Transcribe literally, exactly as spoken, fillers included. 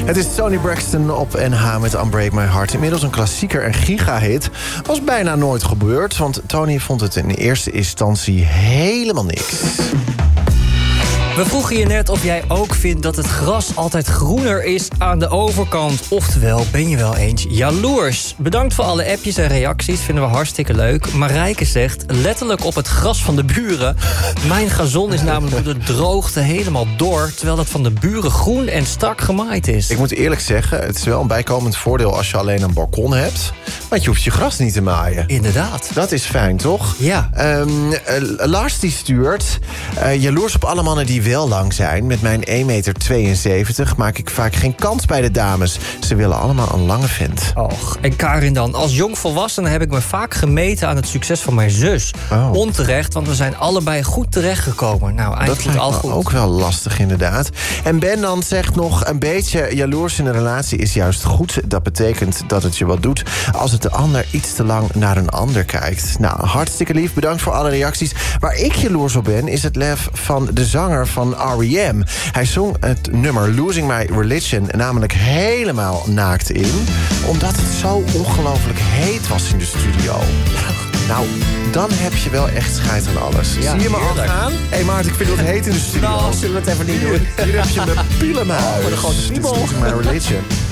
Het is Toni Braxton op N H met Unbreak My Heart. Inmiddels een klassieker en gigahit. Was bijna nooit gebeurd, want Toni vond het in eerste instantie helemaal niks. We vroegen je net of jij ook vindt dat het gras altijd groener is aan de overkant. Oftewel, ben je wel eens jaloers? Bedankt voor alle appjes en reacties, vinden we hartstikke leuk. Marijke zegt, letterlijk op het gras van de buren. Mijn gazon is namelijk door de droogte helemaal door, terwijl dat van de buren groen en strak gemaaid is. Ik moet eerlijk zeggen, het is wel een bijkomend voordeel als je alleen een balkon hebt. Want je hoeft je gras niet te maaien. Inderdaad. Dat is fijn, toch? Ja. Um, uh, Lars die stuurt, uh, jaloers op alle mannen die wel lang zijn. Met mijn één komma tweeënzeventig meter maak ik vaak geen kans bij de dames. Ze willen allemaal een lange vent. Och, en Karin dan. Als jongvolwassene heb ik me vaak gemeten aan het succes van mijn zus. Oh. Onterecht, want we zijn allebei goed terechtgekomen. Nou, Dat eigenlijk lijkt al me goed. ook wel lastig, inderdaad. En Ben dan zegt nog, een beetje jaloers in een relatie is juist goed. Dat betekent dat het je wat doet als het de ander iets te lang naar een ander kijkt. Nou, hartstikke lief. Bedankt voor alle reacties. Waar ik jaloers op ben, is het lef van de zanger van R E M. Hij zong het nummer Losing My Religion namelijk helemaal naakt in, omdat het zo ongelooflijk heet was in de studio. Nou, dan heb je wel echt scheid aan alles. Ja, zie je me al heerlijk. gaan? Hé hey Maarten, ik vind het heet in de studio. Nou, zullen we het even niet Hier, doen? hier heb je mijn pielenmuis. Oh, wat een grote Dit is piemel. Losing My Religion.